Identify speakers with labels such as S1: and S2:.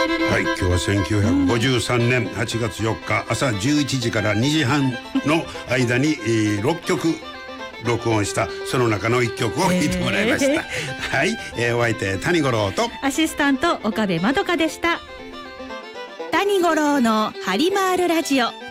S1: はい、今日は1953年8月4日朝11時から2時半の間に、6曲録音したその中の1曲を弾いてもらいました。はい、お相手谷五郎と
S2: アシスタント岡部まどかでした。
S3: 谷五郎のハリマールラジオ。